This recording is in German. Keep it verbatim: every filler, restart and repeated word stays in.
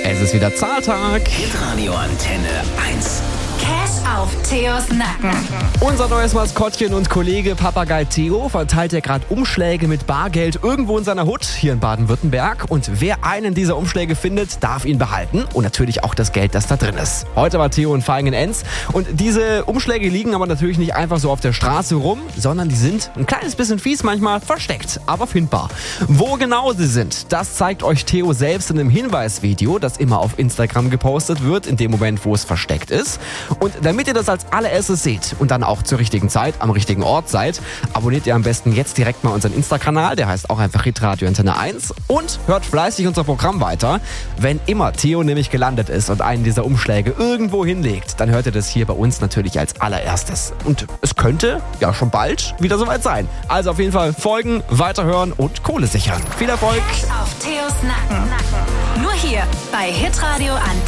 Es ist wieder Zahltag. Hitradio Antenne eins. Cash auf Theos Nacken. Unser neues Maskottchen und Kollege Papagei Theo verteilt ja gerade Umschläge mit Bargeld irgendwo in seiner Hut hier in Baden-Württemberg. Und wer einen dieser Umschläge findet, darf ihn behalten. Und natürlich auch das Geld, das da drin ist. Heute war Theo in Vaihingen-Enz. Und diese Umschläge liegen aber natürlich nicht einfach so auf der Straße rum, sondern die sind ein kleines bisschen fies manchmal versteckt, aber findbar. Wo genau sie sind, das zeigt euch Theo selbst in einem Hinweisvideo, das immer auf Instagram gepostet wird, in dem Moment, wo es versteckt ist. Und damit ihr das als allererstes seht und dann auch zur richtigen Zeit am richtigen Ort seid, abonniert ihr am besten jetzt direkt mal unseren Insta-Kanal, der heißt auch einfach Hitradio Antenne eins, und hört fleißig unser Programm weiter. Wenn immer Theo nämlich gelandet ist und einen dieser Umschläge irgendwo hinlegt, dann hört ihr das hier bei uns natürlich als allererstes. Und es könnte ja schon bald wieder soweit sein. Also auf jeden Fall folgen, weiterhören und Kohle sichern. Viel Erfolg! Cash auf Theos Nacken. Nur hier bei Hitradio Antenne.